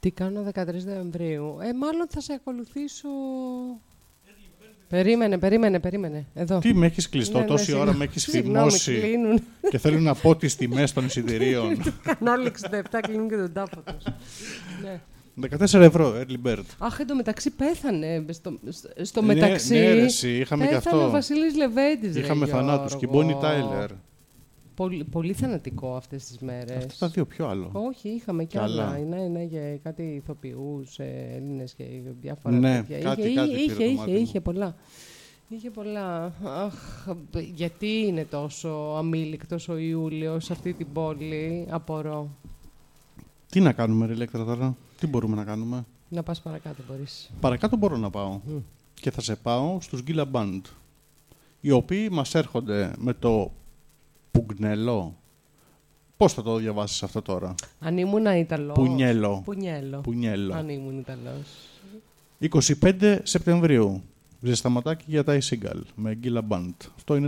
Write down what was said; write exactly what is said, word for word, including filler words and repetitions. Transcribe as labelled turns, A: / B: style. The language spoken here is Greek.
A: Τι κάνω δεκατρείς Νοεμβρίου. Ε, μάλλον θα σε ακολουθήσω... Περίμενε, περίμενε, περίμενε. Εδώ.
B: Τι με έχεις κλειστό,
A: ναι,
B: τόση
A: ναι,
B: ώρα με έχεις φημώσει και θέλω να πω τις τιμές των εισιτηρίων.
A: Κανάλι εξήντα επτά κλείνουν και τον τάφο τους. Ναι.
B: δεκατέσσερα ευρώ, early bird.
A: Αχ, εντωμεταξύ πέθανε. Στο, στο
B: ναι,
A: μεταξύ.
B: Ναι, ρε, εσύ, είχαμε και αυτό.
A: Πέθανε ο Βασίλης Λεβέντης.
B: Είχαμε θανάτους και η Bonnie Tyler.
A: Πολύ, πολύ θανατικό αυτές τις μέρες.
B: Αυτά τα δύο, πιο άλλο.
A: Όχι, είχαμε κι άλλα. Ναι, ναι, για κάτι ηθοποιούς, Έλληνες και διάφορα
B: ναι,
A: τέτοια.
B: κάτι,
A: είχε,
B: κάτι
A: είχε,
B: πήρε
A: είχε, είχε πολλά. Είχε πολλά. Αχ, γιατί είναι τόσο αμήλικτος ο Ιούλιος σε αυτή την πόλη, απορώ.
B: Τι να κάνουμε, ρε Ηλέκτρα, τώρα, τι μπορούμε να κάνουμε.
A: Να πας παρακάτω, μπορείς.
B: Παρακάτω μπορώ να πάω. Mm. Και θα σε πάω στους Gila Band, οι οποίοι μας έρχονται με το Πουγνελό. Πώς θα το διαβάσεις αυτό τώρα?
A: Αν ήμουν Ιταλός.
B: Πουνιέλο.
A: Πουνιέλο.
B: Πουνιέλο.
A: Αν ήμουν Ιταλός.
B: είκοσι πέντε Σεπτεμβρίου. Ζεσταματάκι για τα Isigal με Gila Band. Αυτό είναι